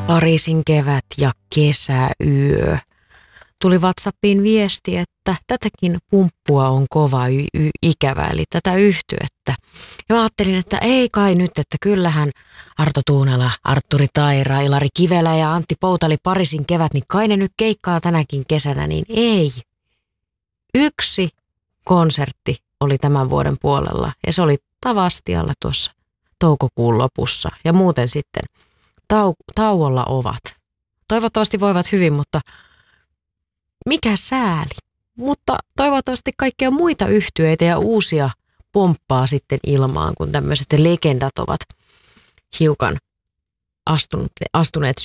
Pariisin kevät ja kesäyö. Tuli WhatsAppiin viesti, että tätäkin pumppua on kova ikävä, eli tätä yhtyettä. Ja mä ajattelin, että ei kai nyt, että kyllähän Arto Tuunela, Artturi Taira, Ilari Kivelä ja Antti Poutali Pariisin kevät, niin kai ne nyt keikkaa tänäkin kesänä, niin ei. Yksi konsertti oli tämän vuoden puolella ja se oli Tavastialla tuossa toukokuun lopussa ja muuten sitten tauolla ovat. Toivottavasti voivat hyvin, mutta mikä sääli. Mutta toivottavasti kaikkia muita yhtyeitä ja uusia pomppaa sitten ilmaan, kun tämmöiset legendat ovat hiukan astuneet